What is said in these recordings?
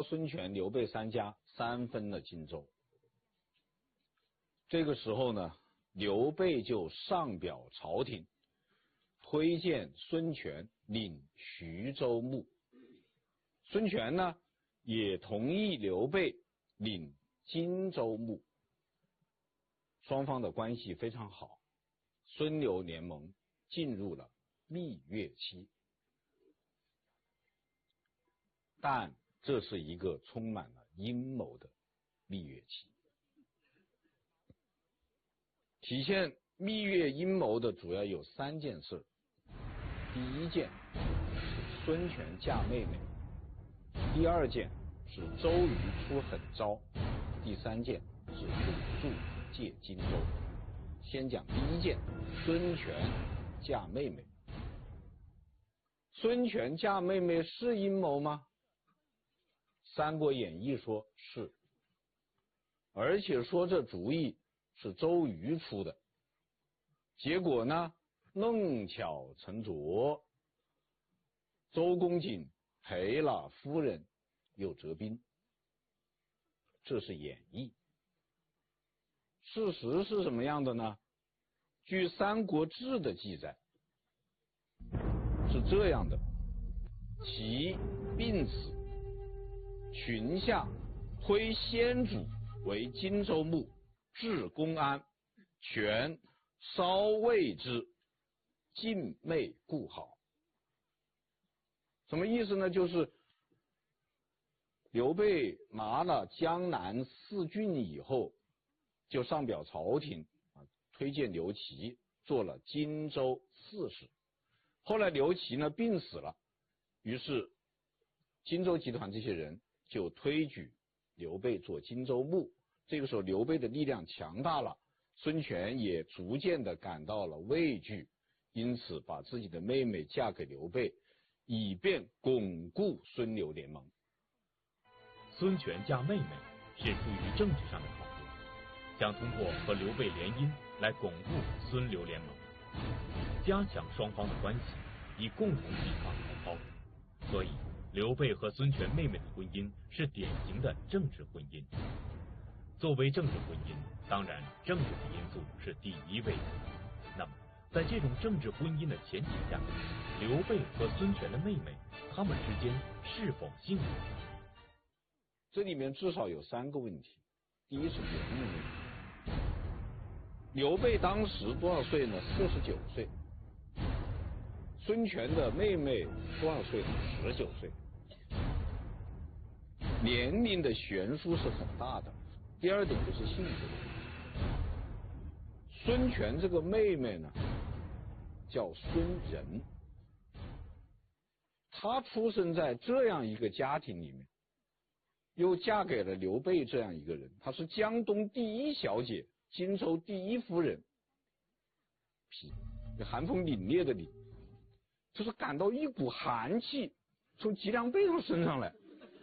孙权、刘备三家三分了荆州。这个时候呢，刘备就上表朝廷，推荐孙权领徐州牧。孙权呢，也同意刘备领荆州牧。双方的关系非常好，孙刘联盟进入了蜜月期。但这是一个充满了阴谋的蜜月期。体现蜜月阴谋的主要有3件事。第一件是孙权嫁妹妹，第2件是周瑜出狠招，第3件是鲁肃借荆州。先讲第一件，孙权嫁妹妹。孙权嫁妹妹是阴谋吗？《三国演义》说是，而且说这主意是周瑜出的。结果呢，弄巧成拙，周公瑾赔了夫人又折兵。这是演义。事实是什么样的呢？据《三国志》的记载是这样的：其病死，群下推先主为荆州牧，至公安，权稍谓之，尽妹故好。什么意思呢？就是刘备拿了江南4郡以后，就上表朝廷推荐刘琦做了荆州刺史。后来刘琦呢病死了，于是荆州集团这些人就推举刘备做荆州牧。这个时候刘备的力量强大了，孙权也逐渐的感到了畏惧，因此把自己的妹妹嫁给刘备，以便巩固孙刘联盟。 孙权嫁妹妹是出于政治上的考虑，想通过和刘备联姻来巩固孙刘联盟，加强双方的关系，以共同抵抗曹操。所以刘备和孙权妹妹的婚姻是典型的政治婚姻。作为政治婚姻，当然政治的因素是第一位的。那么在这种政治婚姻的前提下，刘备和孙权的妹妹他们之间是否幸福？ 这里面至少有3个问题。第一是年龄问题。刘备当时多少岁呢？49岁。孙权的妹妹多少岁呢？19岁。年龄的悬殊是很大的。第2点就是性格的问题。孙权这个妹妹呢，叫孙仁，她出生在这样一个家庭里面，又嫁给了刘备这样一个人，她是江东第1小姐，荆州第1夫人。寒风凛冽的凛，就是感到一股寒气从脊梁背上升上来。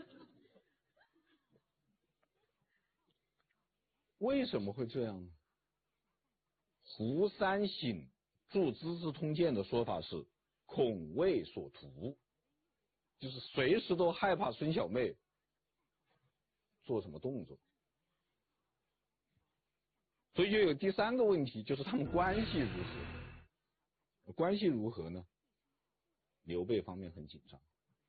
为什么会这样呢？胡三省著《资治通鉴》的说法是恐魏所图，就是随时都害怕孙小妹做什么动作。所以就有第3个问题，就是他们关系如何？关系如何呢？刘备方面很紧张。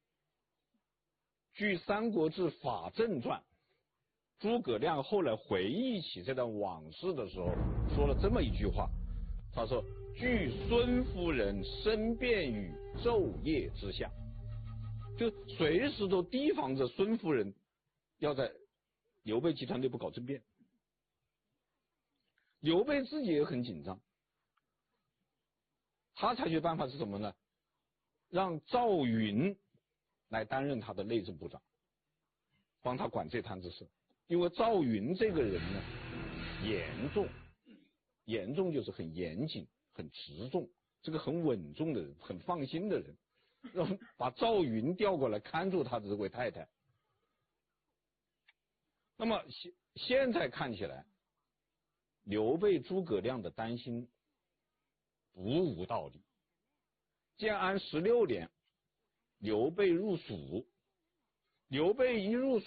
据《三国志·法正传》，诸葛亮后来回忆起这段往事的时候，说了这么一句话，他说：据孙夫人身便于昼夜之下，就随时都提防着孙夫人要在刘备集团内部搞政变。刘备自己也很紧张，他采取办法是什么呢？让赵云来担任他的内政部长，帮他管这摊子事。因为赵云这个人呢，严重就是很严谨、很持重，这个很稳重的人，很放心的人，让把赵云调过来看住他的这位太太。那么现在看起来，刘备、诸葛亮的担心无道理。建安16年，刘备入蜀，刘备一入蜀